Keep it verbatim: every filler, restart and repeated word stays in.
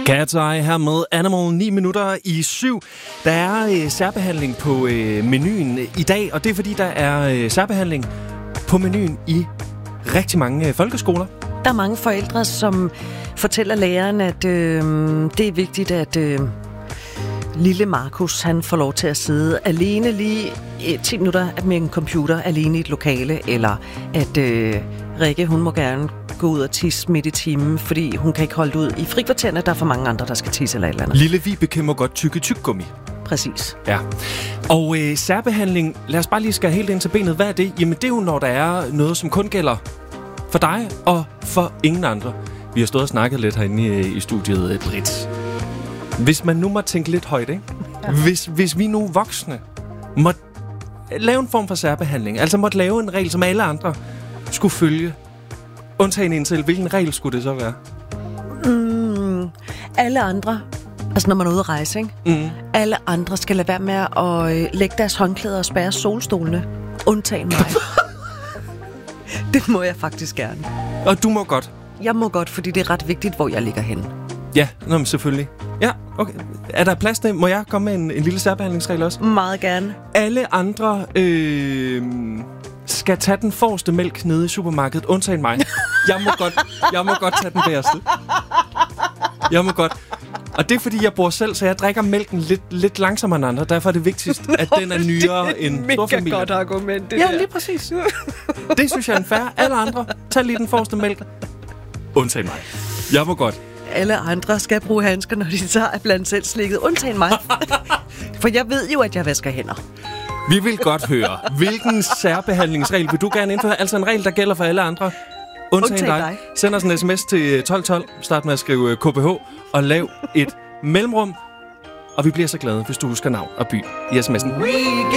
Cat's Eye her med Animal, ni minutter i syv. Der er øh, særbehandling på øh, menuen i dag, og det er fordi, der er øh, særbehandling på menuen i rigtig mange øh, folkeskoler. Der er mange forældre, som fortæller læreren, at øh, det er vigtigt, at øh, lille Markus han får lov til at sidde alene lige øh, ti minutter med en computer alene i et lokale, eller at øh, Rikke, hun må gerne gå ud og tisse midt i timen, fordi hun kan ikke holde det ud i frikvartererne. Der er for mange andre, der skal tisse eller et eller andet. Lille Vibeke må godt tykke tyggegummi. Præcis. Ja. Og øh, særbehandling, lad os bare lige skære helt ind til benet. Hvad er det? Jamen det er jo, når der er noget, som kun gælder for dig og for ingen andre. Vi har stået og snakket lidt herinde i, i studiet, Britt. Hvis man nu må tænke lidt højt, ikke? Ja. Hvis, hvis vi nu voksne må lave en form for særbehandling, altså måtte lave en regel, som alle andre skulle følge, undtagen en selv, hvilken regel skulle det så være? Mm, alle andre, altså når man er ude at rejse, ikke? Mm. Alle andre skal lade være med at øh, lægge deres håndklæder og spærre solstolene, undtagen mig. Det må jeg faktisk gerne. Og du må godt? Jeg må godt, fordi det er ret vigtigt, hvor jeg ligger henne. Ja, nå, men selvfølgelig. Ja, okay. Er der plads til? Må jeg komme med en, en lille særbehandlingsregel også? Meget gerne. Alle andre øh, skal tage den forreste mælk nede i supermarkedet, undtagen mig. Jeg må godt, jeg må godt tage den bagerste. Jeg må godt. Og det er, fordi jeg bor selv, så jeg drikker mælken lidt, lidt langsommere end andre. Derfor er det vigtigst, at den er nyere end storfamilien. Det er et mega godt argument, det ja, der. lige præcis. Det synes jeg er en fair. Alle andre, tag lige den forreste mælk. Undtagen mig. Jeg må godt. Alle andre skal bruge handsker, når de tager af blandt selv slikket. Undtagen mig. For jeg ved jo, at jeg vasker hænder. Vi vil godt høre, hvilken særbehandlingsregel vil du gerne indføre? Altså en regel, der gælder for alle andre. Undtagen dig. dig. Send os en sms til tolv tolv. Start med at skrive K B H og lav et mellemrum. Og vi bliver så glade, hvis du husker navn og by i sms'en.